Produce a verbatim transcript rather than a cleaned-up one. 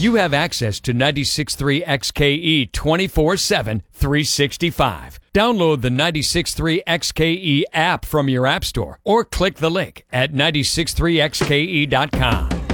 you have access to ninety-six point three X K E twenty-four seven, three sixty-five. Download the ninety-six point three X K E app from your app store or click the link at nine six three X K E dot com.